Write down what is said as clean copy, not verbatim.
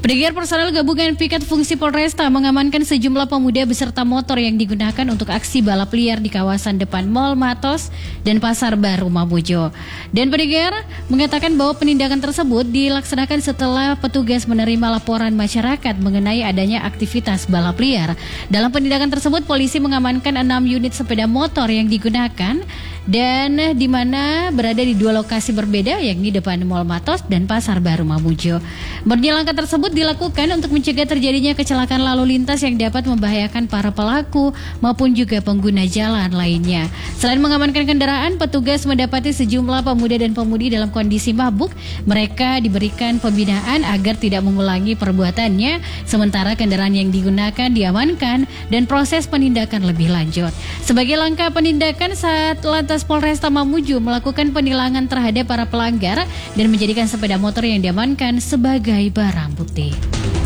Pendengar, personel gabungan piket fungsi Polresta mengamankan sejumlah pemuda beserta motor yang digunakan untuk aksi balap liar di kawasan depan Mall Matos dan Pasar Baru Mamuju. Dan pendengar mengatakan bahwa penindakan tersebut dilaksanakan setelah petugas menerima laporan masyarakat mengenai adanya aktivitas balap liar. Dalam penindakan tersebut, polisi mengamankan 6 unit sepeda motor yang digunakan dan di mana berada di 2 lokasi berbeda, yakni depan Mall Matos dan Pasar Baru Mamuju. Murni langkah tersebut dilakukan untuk mencegah terjadinya kecelakaan lalu lintas yang dapat membahayakan para pelaku maupun juga pengguna jalan lainnya. Selain mengamankan kendaraan, petugas mendapati sejumlah pemuda dan pemudi dalam kondisi mabuk. Mereka diberikan pembinaan agar tidak mengulangi perbuatannya, sementara kendaraan yang digunakan diamankan dan proses penindakan lebih lanjut. Sebagai langkah penindakan, saat Lantas Polresta Mamuju melakukan penilangan terhadap para pelanggar dan menjadikan sepeda motor yang diamankan sebagai barang bukti.